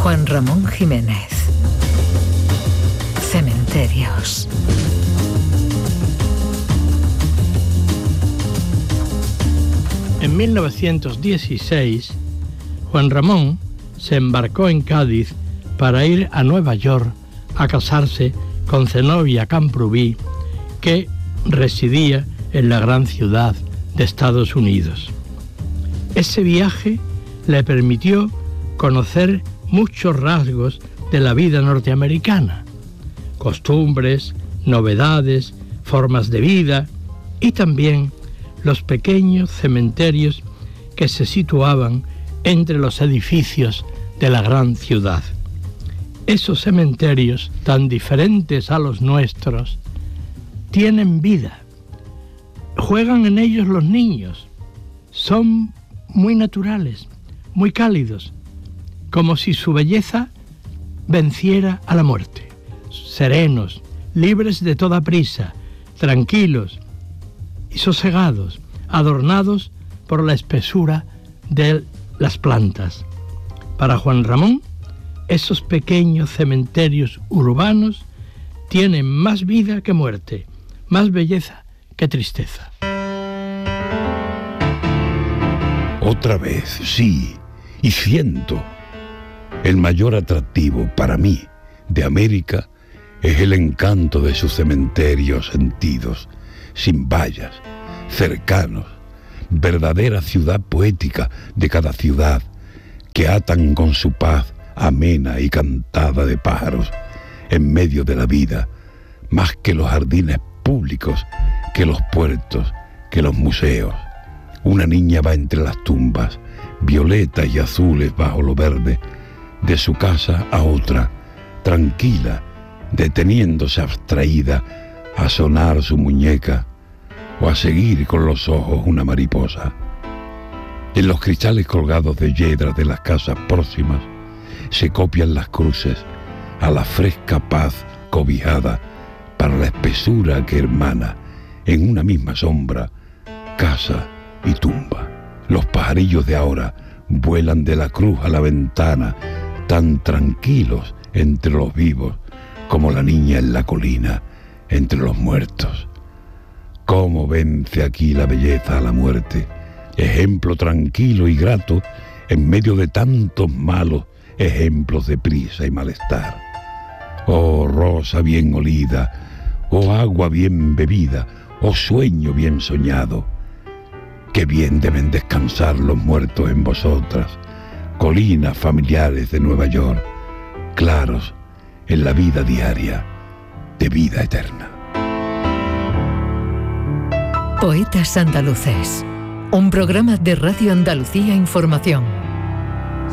Juan Ramón Jiménez. Cementerios. En 1916, Juan Ramón se embarcó en Cádiz para ir a Nueva York a casarse con Zenobia Camprubí, que residía en la gran ciudad de Estados Unidos. Ese viaje le permitió conocer muchos rasgos de la vida norteamericana, costumbres, novedades, formas de vida y también los pequeños cementerios que se situaban entre los edificios de la gran ciudad. Esos cementerios, tan diferentes a los nuestros, tienen vida. Juegan en ellos los niños. Son muy naturales, muy cálidos, como si su belleza venciera a la muerte. Serenos, libres de toda prisa, tranquilos y sosegados, adornados por la espesura de las plantas. Para Juan Ramón, esos pequeños cementerios urbanos tienen más vida que muerte, más belleza que tristeza. Otra vez, sí, y siento. El mayor atractivo para mí de América es el encanto de sus cementerios sentidos, sin vallas, cercanos, verdadera ciudad poética de cada ciudad, que atan con su paz amena y cantada de pájaros en medio de la vida, más que los jardines públicos, que los puertos, que los museos. Una niña va entre las tumbas, violetas y azules bajo lo verde, de su casa a otra, tranquila, deteniéndose abstraída a sonar su muñeca o a seguir con los ojos una mariposa. En los cristales colgados de yedras de las casas próximas se copian las cruces a la fresca paz cobijada para la espesura que hermana en una misma sombra casa y tumba. Los pajarillos de ahora vuelan de la cruz a la ventana, tan tranquilos entre los vivos como la niña en la colina entre los muertos. ¿Cómo vence aquí la belleza a la muerte? Ejemplo tranquilo y grato en medio de tantos malos ejemplos de prisa y malestar. Oh rosa bien olida, oh agua bien bebida, oh sueño bien soñado. Qué bien deben descansar los muertos en vosotras, colinas familiares de Nueva York, claros en la vida diaria de vida eterna. Poetas Andaluces, un programa de Radio Andalucía Información.